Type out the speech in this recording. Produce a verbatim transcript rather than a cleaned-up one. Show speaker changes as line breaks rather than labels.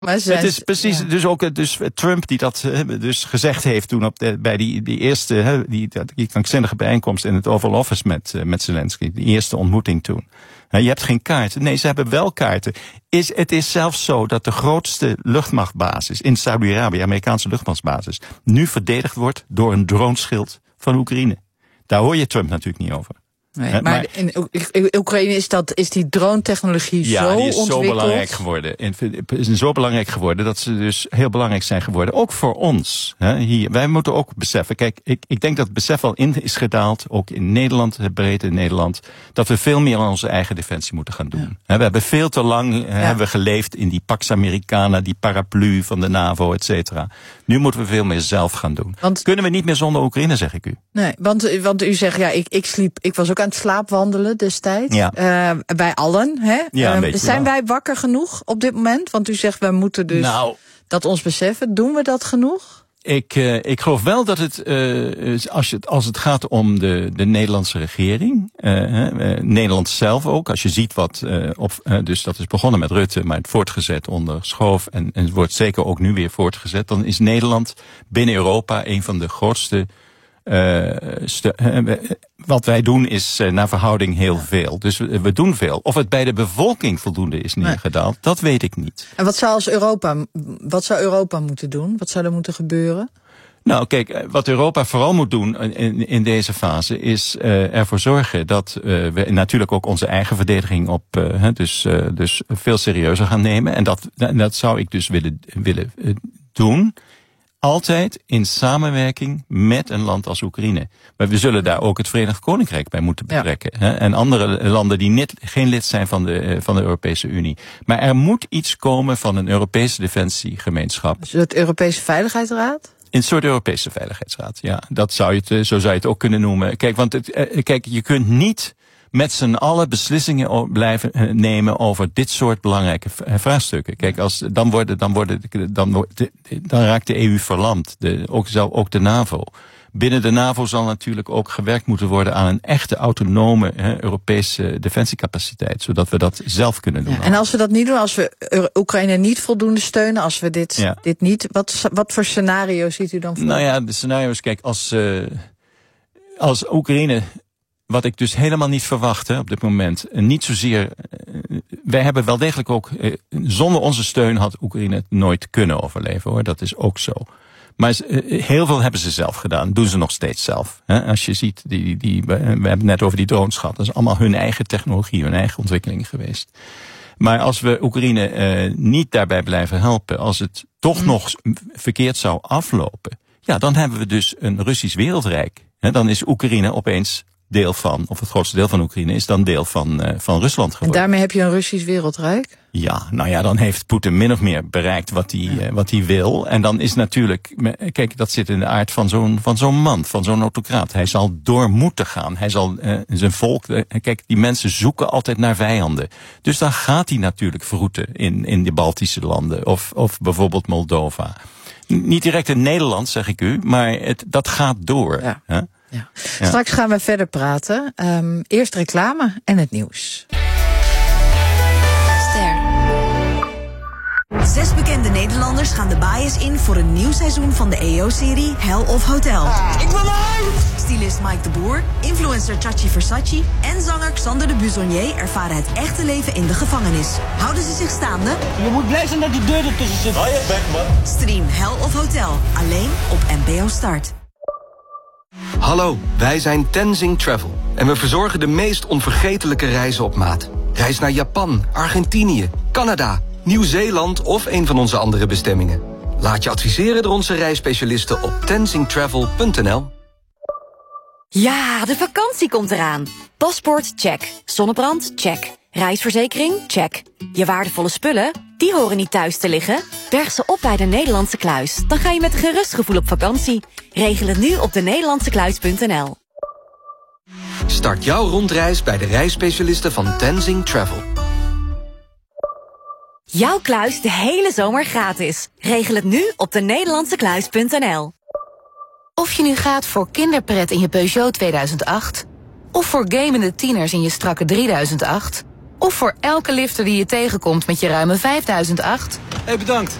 Maar zij,
het is precies, ja. dus ook dus Trump die dat dus gezegd heeft toen op de, bij die, die eerste, die, die krankzinnige bijeenkomst in het Oval Office met, met Zelensky, die eerste ontmoeting toen. Je hebt geen kaarten. Nee, ze hebben wel kaarten. Is, het is zelfs zo dat de grootste luchtmachtbasis in Saudi-Arabië, Amerikaanse luchtmachtsbasis, nu verdedigd wordt door een droneschild van Oekraïne. Daar hoor je Trump natuurlijk niet over.
Nee, maar, maar in Oekraïne is dat is die drone-technologie
ja,
zo
die is
ontwikkeld.
zo belangrijk geworden. Het is zo belangrijk geworden dat ze dus heel belangrijk zijn geworden. Ook voor ons. Hè, hier. Wij moeten ook beseffen. Kijk, ik, ik denk dat het besef al in is gedaald, ook in Nederland, het breed in Nederland, dat we veel meer aan onze eigen defensie moeten gaan doen. Ja. We hebben veel te lang ja. hebben we geleefd in die Pax Americana, die paraplu van de NAVO, et cetera. Nu moeten we veel meer zelf gaan doen. Want, kunnen we niet meer zonder Oekraïne, zeg ik u.
Nee, want, want u zegt, ja, ik, ik sliep, ik was ook aan het slaapwandelen destijds. Ja. Uh, bij allen, hè?
Ja,
uh, zijn wij wakker genoeg op dit moment? Want u zegt, we moeten dus nou, dat ons beseffen. Doen we dat genoeg?
Ik, uh, ik geloof wel dat het, uh, als, je, als het gaat om de, de Nederlandse regering, uh, uh, Nederland zelf ook, als je ziet wat, uh, op, uh, dus dat is begonnen met Rutte, maar het voortgezet onder Schoof en, en het wordt zeker ook nu weer voortgezet, dan is Nederland binnen Europa een van de grootste Uh, stu- uh, wat wij doen is uh, naar verhouding heel veel. Dus we, we doen veel. Of het bij de bevolking voldoende is neergedaald, nee. dat weet ik niet.
En wat zou als Europa, wat zou Europa moeten doen? Wat zou er moeten gebeuren?
Nou, kijk, wat Europa vooral moet doen in, in deze fase is uh, ervoor zorgen dat uh, we natuurlijk ook onze eigen verdediging op uh, dus, uh, dus veel serieuzer gaan nemen. En dat, dat zou ik dus willen, willen uh, doen. Altijd in samenwerking met een land als Oekraïne. Maar we zullen daar ook het Verenigd Koninkrijk bij moeten betrekken. Ja. Hè? En andere landen die niet, geen lid zijn van de, van de Europese Unie. Maar er moet iets komen van een Europese defensiegemeenschap.
Dus het Europese Veiligheidsraad?
Een soort Europese Veiligheidsraad, ja. Dat zou je het, zo zou je het ook kunnen noemen. Kijk, want het, kijk, je kunt niet met z'n allen beslissingen blijven nemen over dit soort belangrijke vraagstukken. Kijk, als, dan, worden, dan, worden, dan, wordt, dan raakt de E U verlamd. De, ook, ook de NAVO. Binnen de NAVO zal natuurlijk ook gewerkt moeten worden aan een echte autonome he, Europese defensiecapaciteit. Zodat we dat zelf kunnen doen.
Ja, en als we dat niet doen, als we Oekraïne niet voldoende steunen, als we dit, ja. dit niet, wat, wat voor scenario ziet u dan voor?
Nou ja, de scenario's, kijk, als, uh, als Oekraïne, wat ik dus helemaal niet verwacht hè, op dit moment. Niet zozeer. Wij hebben wel degelijk ook. Zonder onze steun had Oekraïne het nooit kunnen overleven hoor. Dat is ook zo. Maar heel veel hebben ze zelf gedaan. Doen ze nog steeds zelf. Als je ziet, die, die, we hebben het net over die drones gehad. Dat is allemaal hun eigen technologie, hun eigen ontwikkeling geweest. Maar als we Oekraïne uh, niet daarbij blijven helpen, als het toch mm. nog verkeerd zou aflopen, ja, dan hebben we dus een Russisch wereldrijk. Dan is Oekraïne opeens deel van, of het grootste deel van Oekraïne is dan deel van, uh, van Rusland geworden.
En daarmee heb je een Russisch wereldrijk?
Ja, nou ja, dan heeft Poetin min of meer bereikt wat hij, ja. uh, wat hij wil. En dan is natuurlijk, kijk, dat zit in de aard van zo'n, van zo'n man, van zo'n autocraat. Hij zal door moeten gaan. Hij zal uh, zijn volk, uh, kijk, die mensen zoeken altijd naar vijanden. Dus dan gaat hij natuurlijk verroeten in, in de Baltische landen of, of bijvoorbeeld Moldova. Niet direct in Nederland, zeg ik u, maar het, dat gaat door.
Ja.
Huh?
Ja. Ja. Straks gaan we verder praten. Um, eerst reclame en het nieuws.
Ster. Zes bekende Nederlanders gaan de bias in voor een nieuw seizoen van de E O-serie Hell of Hotel.
Ah, ik wil uit!
Stylist Mike de Boer, influencer Chachi Versace en zanger Xander de Buzonier ervaren het echte leven in de gevangenis. Houden ze zich staande?
Je moet blij zijn dat die deur ertussen zit. Hou je bek, man.
Stream Hell of Hotel, alleen op N P O Start.
Hallo, wij zijn Tenzing Travel en we verzorgen de meest onvergetelijke reizen op maat. Reis naar Japan, Argentinië, Canada, Nieuw-Zeeland of een van onze andere bestemmingen. Laat je adviseren door onze reisspecialisten op tenzing travel punt n l.
Ja, de vakantie komt eraan. Paspoort, check. Zonnebrand, check. Reisverzekering, check. Je waardevolle spullen, die horen niet thuis te liggen. Berg ze op bij de Nederlandse Kluis. Dan ga je met gerust gevoel op vakantie. Regel het nu op de nederlandse kluis punt n l.
Start jouw rondreis bij de reisspecialisten van Tenzing Travel.
Jouw kluis de hele zomer gratis. Regel het nu op de nederlandse kluis punt n l.
Of je nu gaat voor kinderpret in je Peugeot tweeduizend acht... of voor gamende tieners in je strakke drieduizend acht... of voor elke lifter die je tegenkomt met je ruime vijfduizend acht...
Hey, bedankt.